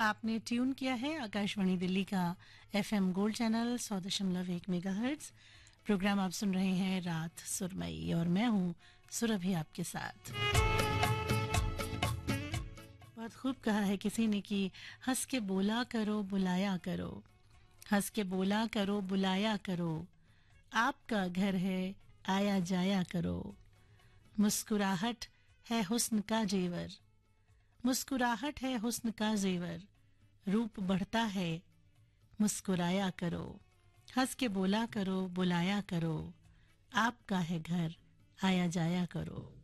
आपने ट्यून किया है आकाशवाणी दिल्ली का FM gold channel 100.1 megahertz. Programme आप सुन रहे हैं रात सुरमई और मैं हूं सुरभि आपके साथ। बहुत खूब कहा है किसी ने कि हंस के बोला करो बुलाया करो, हंस के बोला करो बुलाया करो, आपका घर है आया जाया करो। मुस्कुराहट है हुस्न का जेवर, मुस्कुराहट है हुस्न का जेवर, रूप बढ़ता है मुस्कुराया करो। हंस के बोला करो बुलाया करो, आपका है घर आया जाया करो।